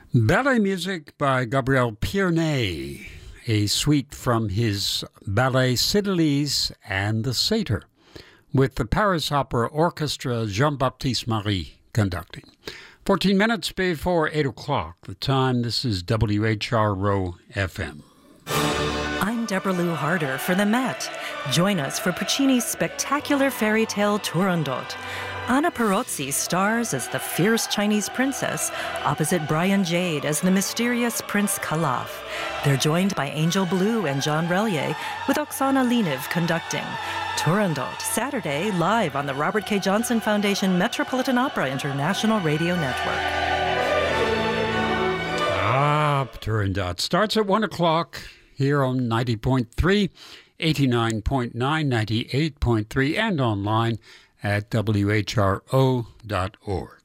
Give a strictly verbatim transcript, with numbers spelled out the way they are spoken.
Ballet music by Gabriel Pierné, a suite from his ballet Cydalise and the Satyr, with the Paris Opera Orchestra Jean-Baptiste Marie conducting. fourteen minutes before eight o'clock, the time. This is W H R O F M. I'm Deborah Lou Harder for the Met. Join us for Puccini's spectacular fairy tale Turandot. Anna Perozzi stars as the fierce Chinese princess, opposite Brian Jade as the mysterious Prince Calaf. They're joined by Angel Blue and John Relier, with Oksana Leniv conducting. Turandot, Saturday, live on the Robert K. Johnson Foundation Metropolitan Opera International Radio Network. Ah, Turandot starts at one o'clock here on ninety point three, eighty-nine point nine, ninety-eight point three, and online at W H R O dot org.